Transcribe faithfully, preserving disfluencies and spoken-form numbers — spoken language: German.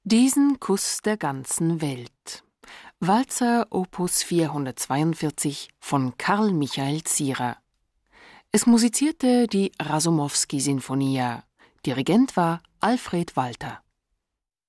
Diesen Kuss der ganzen Welt. Walzer Opus vierhundertzweiundvierzig von Karl Michael Zierer. Es musizierte die Rasumowski-Sinfonia. Dirigent war Alfred Walter.